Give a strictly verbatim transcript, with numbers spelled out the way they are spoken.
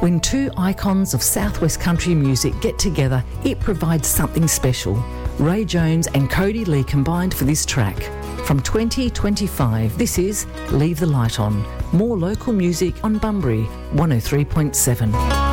When two icons of southwest country music get together, it provides something special. Ray Jones and Cody Lee combined for this track. From twenty twenty-five, this is Leave the Light On. More local music on Bunbury one oh three point seven.